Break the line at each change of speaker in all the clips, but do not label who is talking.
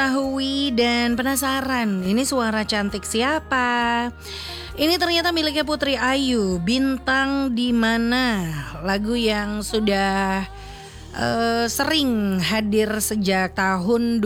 Mengetahui dan penasaran, ini suara cantik siapa? Ini ternyata miliknya Putri Ayu, Bintang di Mana. Lagu yang sudah sering hadir sejak tahun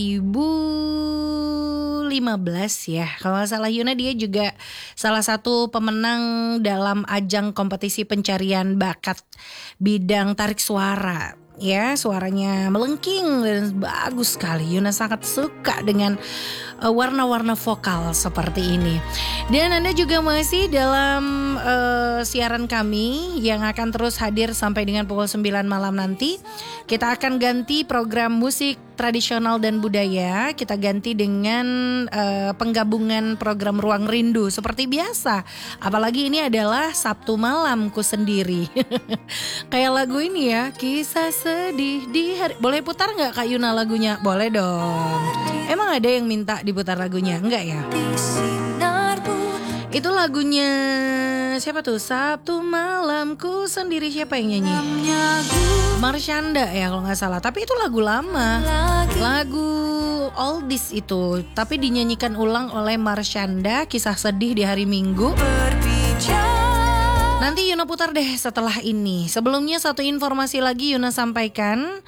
2015 ya. Kalau nggak salah Yuna, dia juga salah satu pemenang dalam ajang kompetisi pencarian bakat bidang tarik suara. Ya, suaranya melengking dan bagus sekali. Yuna sangat suka dengan warna-warna vokal seperti ini. Dan Anda juga masih dalam siaran kami yang akan terus hadir sampai dengan pukul 9 malam nanti. Kita akan ganti program musik tradisional dan budaya. Kita ganti dengan penggabungan program Ruang Rindu seperti biasa. Apalagi ini adalah Sabtu malamku sendiri. Kayak lagu ini ya, kisah sedih di hari. Boleh putar gak Kak Yuna lagunya? Boleh dong. Emang ada yang minta diputar lagunya? Enggak ya? Itu lagunya siapa tuh? Sabtu malamku sendiri, siapa yang nyanyi? Marshanda ya kalau gak salah. Tapi itu lagu lama, lagu oldies itu, tapi dinyanyikan ulang oleh Marshanda, Kisah Sedih di Hari Minggu. Nanti Yuna putar deh setelah ini. Sebelumnya satu informasi lagi Yuna sampaikan.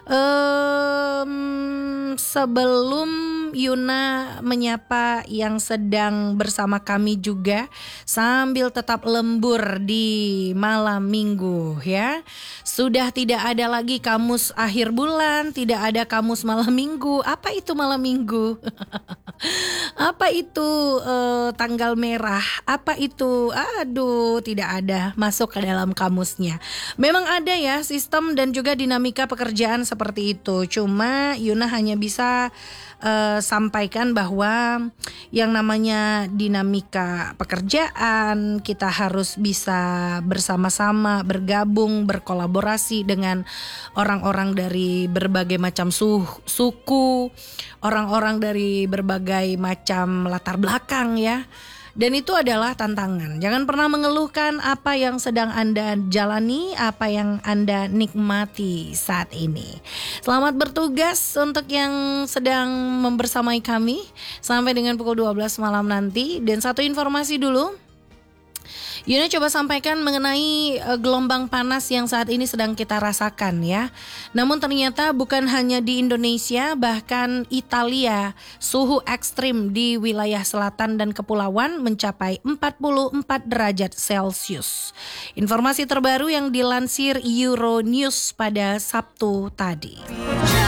Sebelum Yuna menyapa yang sedang bersama kami juga sambil tetap lembur di malam minggu ya. Sudah tidak ada lagi kamus akhir bulan, tidak ada kamus malam minggu. Apa itu malam minggu? Apa itu tanggal merah? Apa itu? Aduh, tidak ada masuk ke dalam kamusnya. Memang ada ya sistem dan juga dinamika pekerjaan seperti itu. Cuma Yuna hanya bisa sampaikan bahwa yang namanya dinamika pekerjaan, kita harus bisa bersama-sama bergabung, berkolaborasi dengan orang-orang dari berbagai macam suku, orang-orang dari berbagai macam latar belakang ya. Dan itu adalah tantangan. Jangan pernah mengeluhkan apa yang sedang Anda jalani, apa yang Anda nikmati saat ini. Selamat bertugas untuk yang sedang membersamai kami sampai dengan pukul 12 malam nanti. Dan satu informasi dulu, Yuna coba sampaikan mengenai gelombang panas yang saat ini sedang kita rasakan ya. Namun ternyata bukan hanya di Indonesia, bahkan Italia, suhu ekstrim di wilayah selatan dan kepulauan mencapai 44 derajat Celcius. Informasi terbaru yang dilansir Euronews pada Sabtu tadi.